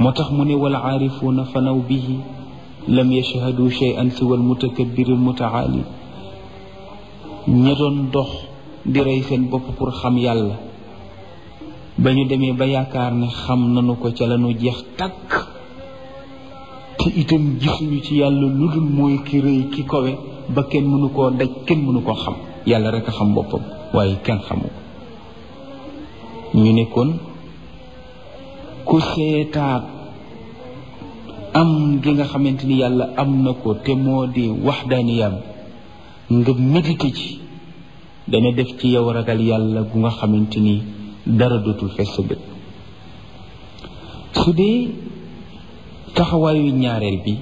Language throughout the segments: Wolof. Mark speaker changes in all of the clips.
Speaker 1: moo tax mu ne wal aarifuuna fanaw bihi lam yashhadu shay'an siwa al mutakabbir al mutaali. ña doon dox di rey seen bopp pour xam yàlla ba ñu demee ba yaakaar ne xam nanu ko ca lañu jeex tàkk te itam gisuñu ci yàlla lu dul mooy ki rëy ki kowe ba kenn mënu koo daj kenn mënu koo xam yàlla rek a xam boppam waaye kenn xamu ko. ñu ne kon ku seetaat am gi nga xamante ni yàlla am na ko te moo di waxdaaniyam nga médité ci dana def ci yow ragal yàlla gu nga xamante ni dara dootul fees sa bët. su dee taxawaayu ñaareel bi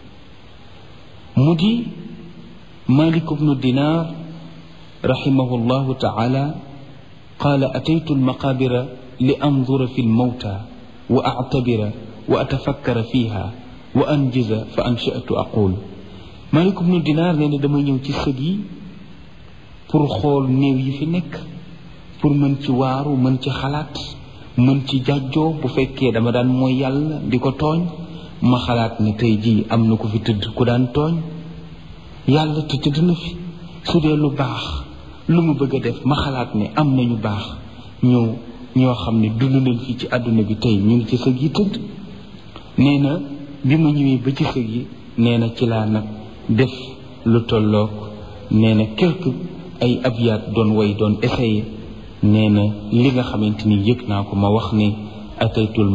Speaker 1: mu di Malik ibnu Dinar rahimahullahu taala qaala ataytu almaqabira li andura fi almawta wa actabira wa atafakkara fiha wa anjiza fa anshatu aqul. Malik ibnu Dinar nee na dama ñëw ci sëg yi pour xool néew yi fi nekk pour mën ci waaru mën ci xalaat mën ci jàjjoo bu fekkee dama daan mooy yàlla di ko tooñ ma xalaat ne tey jii am na ku fi tëdd ku daan tooñ yàlla te tëdd na fi. su dee lu baax lu mu bëgg a def ma xalaat ne am nañu baax ñoo xam ne dund nañ fii ci àdduna bi tey ñu ngi ci sëg yi tëdd. nee na bi ma ñëwee ba ci sëg yi nee na ci laa nag def lu tolloog nee na quelque ay abyaat doon way doon essayé. nee na li nga xamante ni yëg naa ko ma wax ne ataytul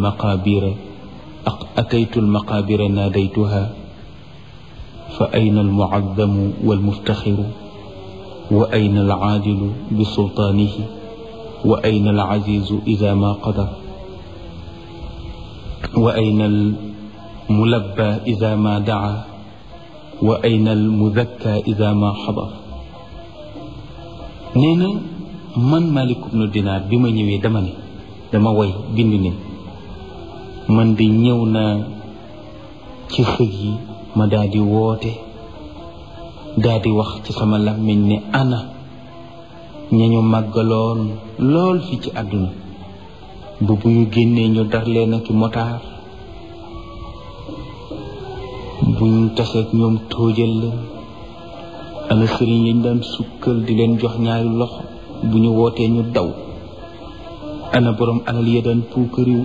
Speaker 1: maqabira naadaytuha fa ayna almuazzamu walmuftaxiru wa ayna alaajilu bi sultaanihi wa ayna alazizu ida ma qadar wa ayna almulabba ida ma daa wa ayna almudakka ida ma xadar. nee na man Malik ibnu Dinar bi ma ñëwee dama way bind ne man di ñëw naa ci sëg yi ma daal di woote daal di wax ci sama làmmiñ ne ana ñañu màggaloon lool fi ci àdduna bu ñu génnee ñu dar leen ak motaar buñ taseeg ñoom tóojal leen. ana sëriñ yañ daan sukkal di leen jox ñaari loxo bu ñu wootee ñu daw. ana borom alal ya daan puukariw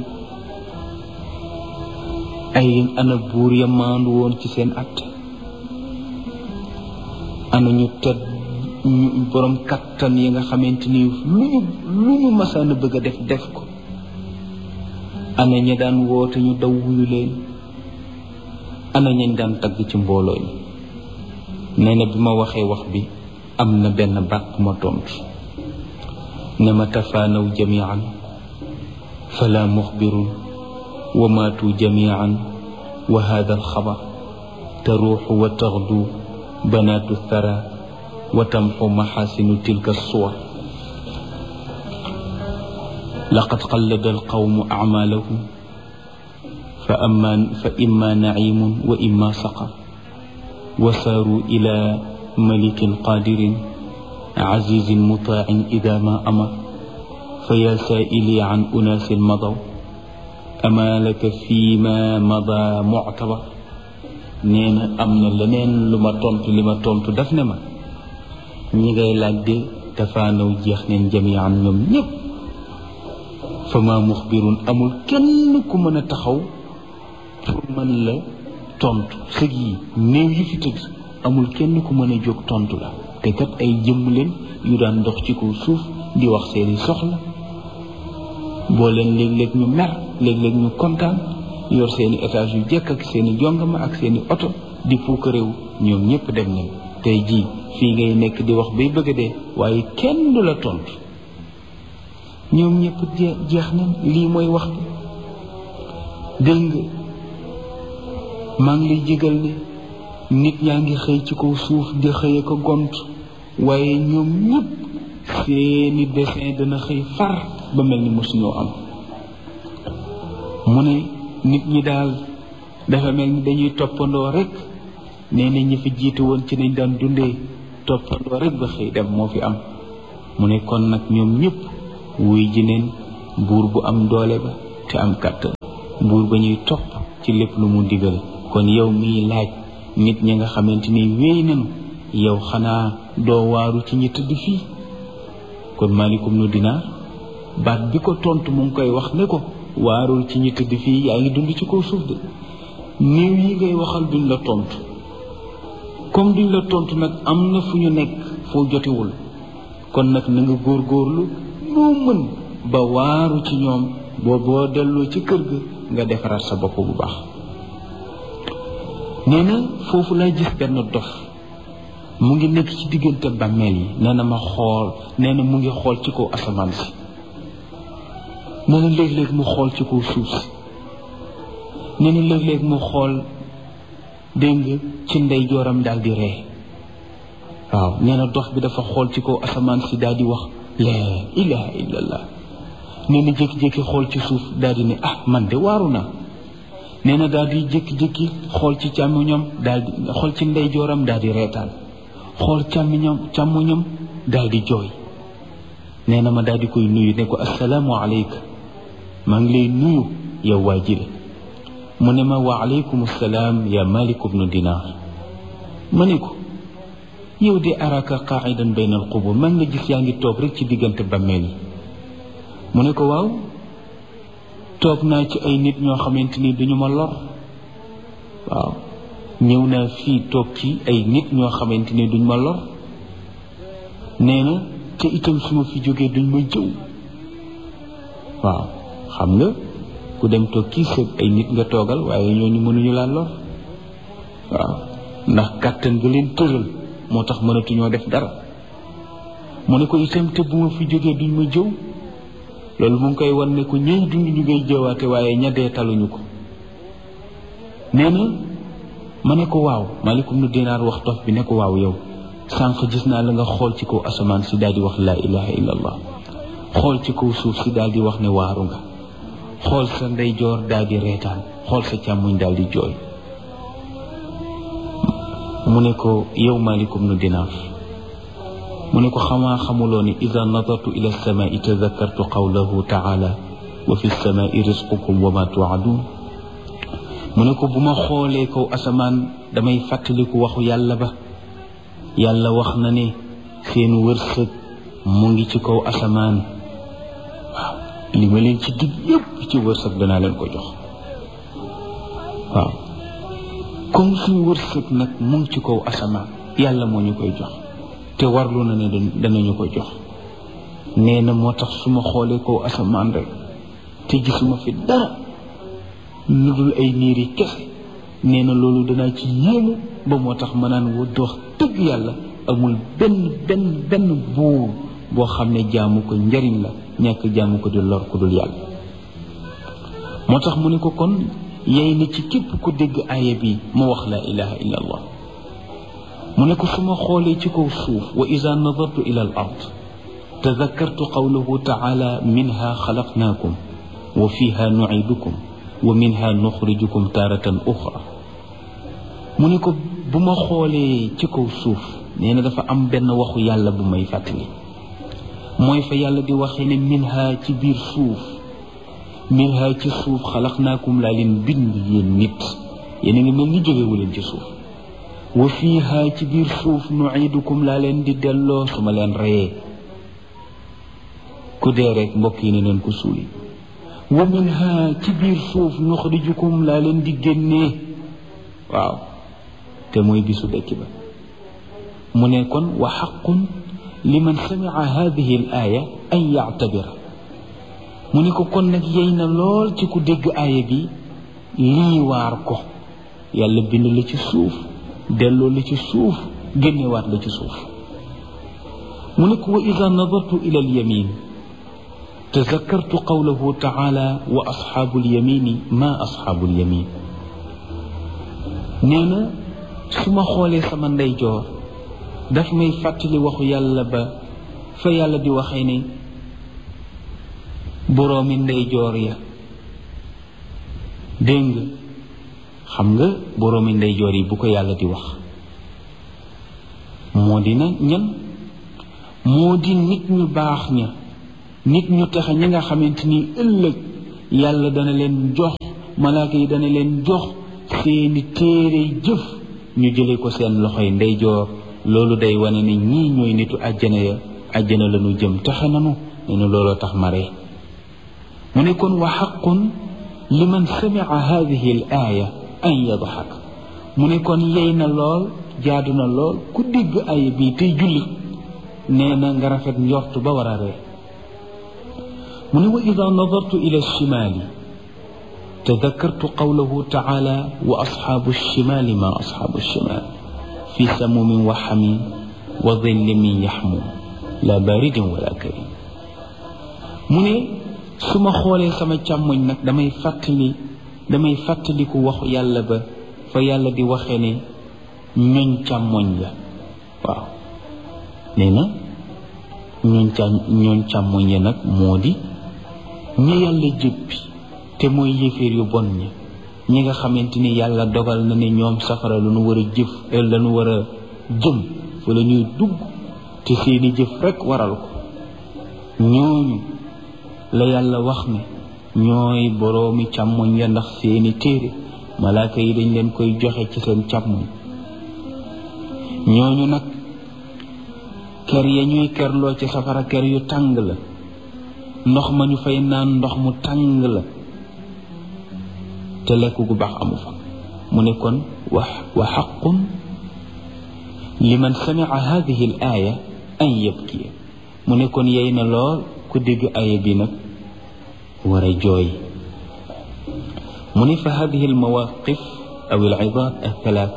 Speaker 1: ana buur ya maandu woon ci seen at. ana ñu tedd ñu borom kattan yi nga xamante ni lu ñu masaan a bëgg a def ko. ana ña daan woote ñu daw wuyu leen. ana ñañ daan tagg ci mbooloo mi. nee na bi ma waxee wax bi am na benn baat bu ma tontu ne ma tafaanaw jamian fala muxbirun wa maatu jamian wa hada alxabar taruuxu wa taxdu banaatu thara wa tamxu maxaasinu tilka suwar laqad qallada alqawmu acmaalahum fa imma naciimun wa imma saqar wasaaru ila malikin qadirin azizin mutaain ida ma amar fa yaa saaili an unaasin madaw ama laka fii ma mada muctabar. nee na am na leneen lu ma tontu li ma tontu daf ne ma ñi ngay laaj de dafaanaw jeex neen jamian ñoom ñëpp fa ma muxbirun amul kenn ku mën a taxaw pour mën la tontu sëg yi néew yi fi tëdd amul kenn ku mën a jóg tontu la te kat ay jëmm leen yu daan dox ci kaw suuf di wax seeni soxla boo leen léeg-léeg ñu mer léeg-léeg ñu kontaan yor seeni étage yu jekk ak seeni jongama ak seeni oto di puuka réew ñoom ñëpp dem nañ tey jii fii ngay nekk di wax bay bëgg a dee waaye kenn du la tontu ñoom ñëpp jeex nañ. lii mooy wax bi dégg nga maa ngi lay jégal ne nit ñaa ngi xëy ci kaw suuf di xëye ko gont waaye ñoom ñëpp seeni dessin dana xëy far ba mel ni mosuñoo am. mu ne nit ñi daal dafa mel ni dañuy toppandoo rek. nee na ñi fi jiitu woon ci nañ daan dundee toppandoo rek ba xëy dem moo fi am. mu ne kon nag ñoom ñëpp wuy ji neen buur bu am doole ba te am kàttan. buur ba ñuy topp ci lépp lu mu digal. kon yow miy laaj nit ñi nga xamante ni wéy nañu yow xanaa doo waaru ci ñi tëdd fii. kon Maalik ibnu Dinaar baat bi ko tontu mu ngi koy wax ne ko waarul ci ñi tëdd fii, yaa ngi dund ci kaw suuf de. néew yi ngay waxal duñ la tontu, comme duñ la tontu nag am na fu ñu nekk foo jotewul. kon nag na nga góorgóorlu loo mën ba waaru ci ñoom, boo delloo ci kër ga nga defaraat sa bopp bu baax. nee na foofu lay gis benn dof mu ngi nekk ci diggante bàmmeel yi. nee na ma xool, nee na mu ngi xool ci kaw asamaan si. nee na léeg-léeg mu xool ci kaw suuf si. nee na léeg-léeg mu xool dégg nga ci ndeyjooram daal di ree. waaw nee na dof bi dafa xool ci kaw asamaan si daal di wax laa ilaha illallah. nee na jékki-jékki xool ci suuf daal di ne man de waaru naa. nee na daal di jékki-jékki xool ci càmmoñam daal di xool ci ndeyjooram daal di reetaan, xool càmmoñam daal di jooy. nee na ma daal di koy nuyu ne ko assalaamu aleyka, maa ngi lay nuyu yow waa jile. mu ne ma wa aleykum assalaam ya Maalik ibnu Dinaar. ma ne ko yow de araka qaa'idan bayna al-qubuur, maa ngi la gis yaa ngi toog rek ci diggante bammeel yi. mu ne ko waaw, toog naa ci ay nit ñoo xamante ni duñu ma lor. waaw ñëw naa fii toog ci ay nit ñoo xamante ni duñ ma lor. nee na te itam su ma fi jógee duñ ma jëw. waaw xam nga ku dem toog kii sëb ay nit nga toogal, waaye ñooñu mënuñu laa lor. waaw ndax kàttan nga leen tëral moo tax mënatuñoo def dara. mu ne ko itam te bu ma fi jógee duñ ma jëw. loolu mu ngi koy wan ne ko ñëy dund ñu ngay jëwaate, waaye ña dee taluñu ko. nee na ma ne ko waaw, Maalik ibnu Dinaar wax dof bi ne ko waaw, yow sànq gis naa la nga xool ci kaw asamaan si daal di wax laa ilaha illallah, xool ci kaw suuf si daal di wax ne waaru nga, xool sa ndeyjoor daal di reetaan, xool sa càmmoñ daal di jooy. mu ne ko yow Maalik ibnu Dinaar, mu ne ko xamaa xamuloo ni ida nadartu ila alsamaai tadakartu qawlahu taala wa fi lsamaai risqukum wa ma tuadun. mu ne ko bu ma xoolee kaw asamaan damay fàttaliku waxu yàlla ba. yàlla wax na ne seen wërsëg mu ngi ci kaw asamaan. waaw li ma leen ci dig yëpp ci wërsëg danaa leen ko jox. waaw comme suñu wërsëg nag mu ngi ci kaw asamaan, yàlla moo ñu koy jox te warlu na ne danañu ko jox. nee na moo tax su ma xoolee kaw asamaan rek te gisuma fi dara lu dul ay niir yi kese, nee na loolu danaa ci yéemu ba moo tax ma naan wa dox dëgg yàlla amul benn buur boo xam ne jaamu ko njariñ la, ñàkk jaamu ko di lor ku dul yàlla. moo tax mu ne ko kon yey na ci képp ku dégg aaya bi ma wax la ilaha illa allah. mu ne ko su ma xoolee ci kaw suuf wa iza nadartu ila al ard tadakkartu qawlahu taala minha xalaqnaakum wa fiha nu'idukum wa minha nuxrijukum taaratan uxra. mu ne ko bu ma xoolee ci kaw suuf, nee na dafa am benn waxu yàlla bu may fàttali, mooy fa yàlla di waxee ne minha ci biir suuf, minha ci suuf xalaqnaakum laa leen bind yéen nit, yéen a ngi mel ni jógewu leen ci suuf. wa fiiha ci biir suuf nu'idukum laa leen di delloo su ma leen reyee. ku dee rek mbokk yi ne leen ko suuli. wa minha ci biir suuf nuxrijukum laa leen di génnee. waaw te mooy bisu dekki ba. mu ne kon wa xaqun liman sami'a hadihi al aaya an ya'tabira. mu ne ko kon nag yey na lool ci ku dégg aaya bi lii waar ko. yàlla bind la ci suuf, delloo la ci suuf, génnewaat la ci suuf. mu ne ko wa ida nadartu ila alyamin tazakkartu qawlahu taala wa asxaabu alyamini ma asxaabu alyamin. nee na su ma xoolee sama ndeyjoor daf may fàttali waxu yàlla ba fa yàlla di waxee ne boroomi ndeyjoor ya. dégg nga xam nga boroomi ndeyjoor yi bu ko yàlla di wax moo di na ñan, moo di nit ñu baax ña, nit ñu texe ñi nga xamante ni ëllëg yàlla dana leen jox malaaka yi dana leen jox seeni téere jëf ñu jële ko seen loxoy ndeyjoor. loolu day wane ne ñii ñooy nitu àjjana ya àjjana la ñu jëm texe nanu ne nu looloo tax ma ree mu ne kon wa xaqun liman samia hadihi al aaya an yadxak mu ne kon yey na lool jaadu na lool ku dégg aaya bii tey jullit nee na nga rafet njort ba war a ree mu ne wa ida nadartu ila alchimaali tadakartu qawlahu taala wa asxaabu alchimaali ma asxaabu alchimaal fi samumin wa xamim wa dhillin min yaxmum la baridin wala karim mu ne su ma xoolee sama càmmoñ nag damay fàttaliku waxu yàlla ba fa yàlla di waxee ne ñooñ càmmoñ la waaw nee na ñooñ càmmoñ ya nag moo di ña yàlla jëppi te mooy yéeféer yu bon ña ñi nga xamante ni yàlla dogal na ne ñoom safara lu nu war a jëf la nu war a jëm fa la ñuy dugg te seeni jëf rekk waral ko ñooñu la yàlla wax ne ñooy boroomi càmmoñ ya ndax seeni téere malaaka yi dañ leen koy joxe ci seen càmmoñ ñooñu nag ker ya ñuy kerloo ci safara ker yu tàng la ndox ma ñu fay naan ndox mu tàng la te lekk gu baax amu fa mu ne kon wa xaqun liman samia hadihi al aaya an yabki mu ne kon yey na lool ku dégg aaya bi nag war a jooy mu ne fa hadihi al mawaqif aw al idat al thalath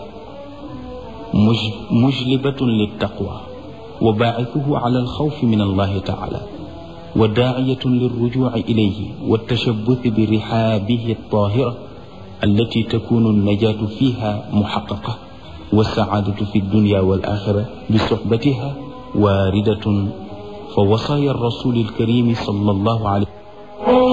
Speaker 1: mujlibatun lit taqwa wa baa'ithuhu ala al khawf min allah ta'ala wa daa'iyatun lir ruju'i ilayhi wa tashabbuth bi rihabihi al tahira التي تكون النجاة فيها محققة والسعادة في الدنيا والآخرة بصحبتها واردة فوصايا الرسول الكريم صلى الله عليه وسلم